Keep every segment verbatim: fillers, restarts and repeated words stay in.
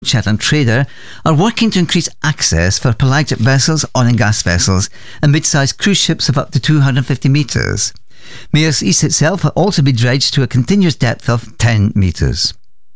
Shetland Trader are working to increase access for pelagic vessels, oil and gas vessels and mid-sized cruise ships of up to two hundred fifty metres. Mears East itself will also be dredged to a continuous depth of ten metres.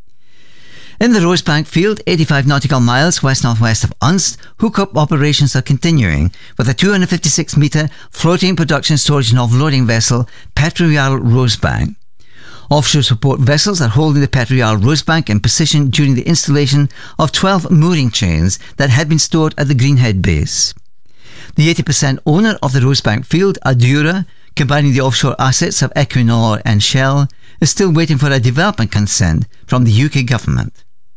In the Rosebank field, eighty-five nautical miles west-northwest of Unst, hookup operations are continuing with a two hundred fifty-six metre floating production storage and offloading vessel, Petrojarl Rosebank. Offshore support vessels are holding the Petrojarl Rosebank in position during the installation of twelve mooring chains that had been stored at the Greenhead base. The eighty percent owner of the Rosebank field, Adura, combining the offshore assets of Equinor and Shell, is still waiting for a development consent from the U K government.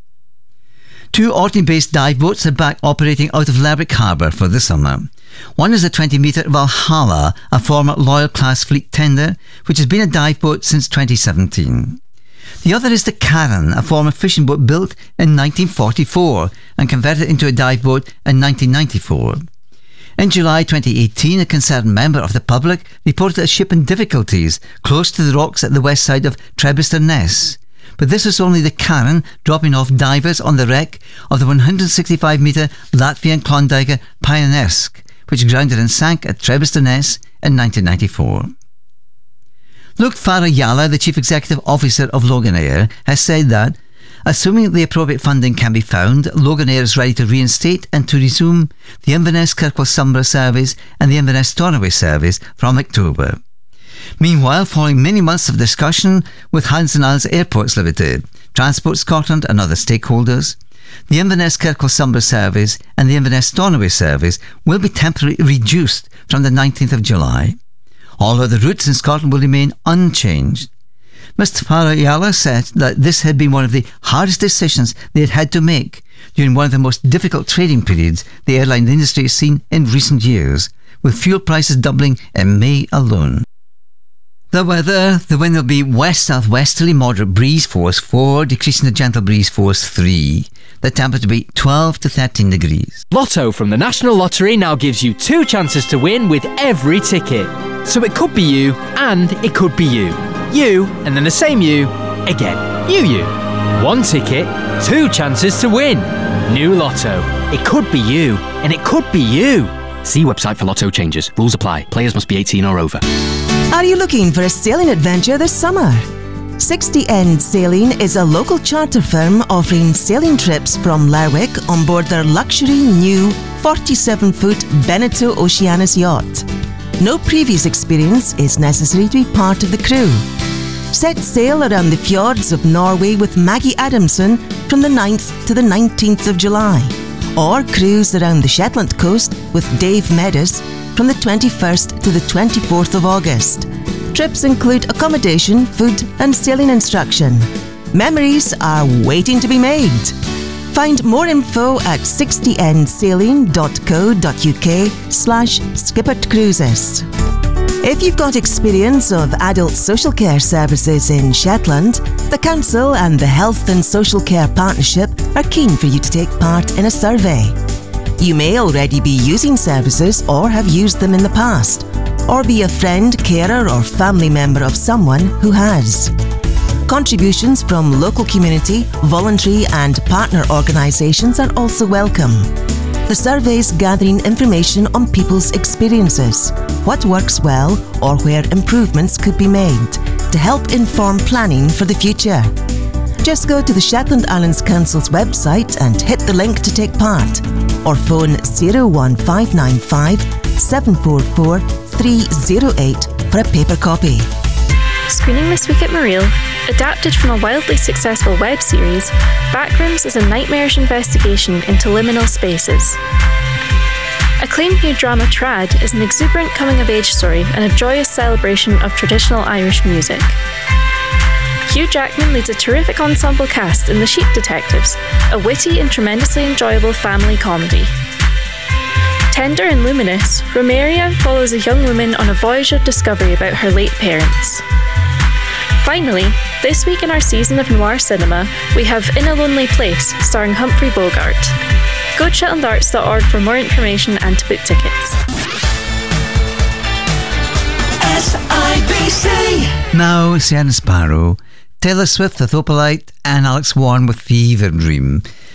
Two Orkney-based dive boats are back operating out of Lerwick Harbour for the summer. One is the twenty metre Valhalla, a former Loyal class fleet tender, which has been a dive boat since twenty seventeen. The other is the Karen, a former fishing boat built in nineteen forty-four and converted into a dive boat in nineteen ninety-four. In July twenty eighteen, a concerned member of the public reported a ship in difficulties close to the rocks at the west side of Trebysterness. But this was only the Karen dropping off divers on the wreck of the one hundred sixty-five metre Latvian Klondike Pionersk, which grounded and sank at Trebysterness in nineteen ninety-four. Luke Farah-Yala, the Chief Executive Officer of Loganair, has said that, assuming the appropriate funding can be found, Loganair is ready to reinstate and to resume the Inverness Kirkwall Sombra service and the Inverness Stornoway service from October. Meanwhile, following many months of discussion with Hands and Isles Airports Limited, Transport Scotland and other stakeholders, the Inverness Kirkwall Sombra service and the Inverness Stornoway service will be temporarily reduced from the nineteenth of July. All other routes in Scotland will remain unchanged. Mister Farah-Yala said that this had been one of the hardest decisions they had had to make during one of the most difficult trading periods the airline industry has seen in recent years, with fuel prices doubling in May alone. The weather, the wind will be west-southwesterly moderate breeze force four, decreasing to gentle breeze force three. The temperature will be twelve to thirteen degrees. Lotto from the National Lottery now gives you two chances to win with every ticket. So it could be you, and it could be you. You, and then the same you, again. You, you. One ticket, two chances to win. New Lotto. It could be you, and it could be you. See website for Lotto changes. Rules apply. Players must be eighteen or over. Are you looking for a sailing adventure this summer? sixty End Sailing is a local charter firm offering sailing trips from Lerwick on board their luxury new forty-seven foot Beneteau Oceanus yacht. No previous experience is necessary to be part of the crew. Set sail around the fjords of Norway with Maggie Adamson from the ninth to the nineteenth of July, or cruise around the Shetland coast with Dave Meadows from the twenty-first to the twenty-fourth of August. Trips include accommodation, food and sailing instruction. Memories are waiting to be made. Find more info at sixty end sailing dot co dot uk slash skippered cruises. If you've got experience of adult social care services in Shetland, the Council and the Health and Social Care Partnership are keen for you to take part in a survey. You may already be using services or have used them in the past, or be a friend, carer or family member of someone who has. Contributions from local community, voluntary and partner organisations are also welcome. The survey's gathering information on people's experiences, what works well or where improvements could be made to help inform planning for the future. Just go to the Shetland Islands Council's website and hit the link to take part, or phone zero one five nine five seven four four three zero eight for a paper copy. Screening this week at Mareel, adapted from a wildly successful web series, Backrooms is a nightmarish investigation into liminal spaces. Acclaimed new drama Trad is an exuberant coming-of-age story and a joyous celebration of traditional Irish music. Hugh Jackman leads a terrific ensemble cast in The Sheep Detectives, a witty and tremendously enjoyable family comedy. Tender and luminous, Romeria follows a young woman on a voyage of discovery about her late parents. Finally, this week in our season of noir cinema, we have In a Lonely Place, starring Humphrey Bogart. Go to shetland arts dot org for more information and to book tickets. S I B C. Now, Sienna Sparrow, Taylor Swift with Opalite and Alex Warren with Fever Dream.